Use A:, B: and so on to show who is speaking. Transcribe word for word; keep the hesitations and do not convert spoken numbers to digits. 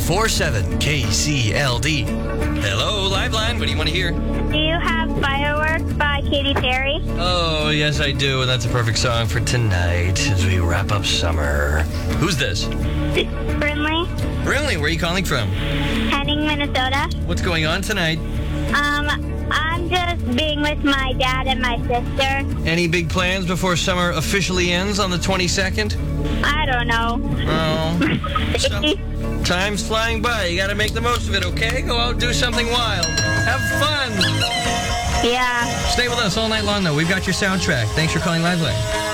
A: four seven K C L D. Hello, Liveline. What do you want to hear?
B: Do you have Fireworks by Katy Perry?
A: Oh, yes, I do. And that's a perfect song for tonight as we wrap up summer. Who's this?
B: Brinley,
A: Brinley, where are you calling from?
B: Henning, Minnesota.
A: What's going on tonight?
B: Um, I'm just being with my dad and my sister.
A: Any big plans before summer officially ends on the twenty-second?
B: I don't know.
A: Oh. So, time's flying by. You got to make the most of it, okay? Go out, do something wild. Have fun.
B: Yeah.
A: Stay with us all night long, though. We've got your soundtrack. Thanks for calling Liveline.